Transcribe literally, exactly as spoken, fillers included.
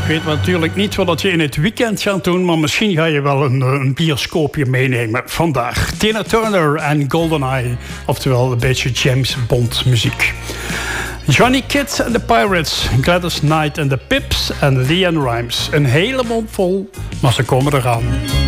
Ik weet natuurlijk niet wat je in het weekend gaat doen, maar misschien ga je wel een, een bioscoopje meenemen vandaag. Tina Turner en GoldenEye, oftewel een beetje James Bond muziek. Johnny Kidd en de Pirates, Gladys Knight en de Pips en LeAnn Rimes. Een hele mond vol, maar ze komen eraan.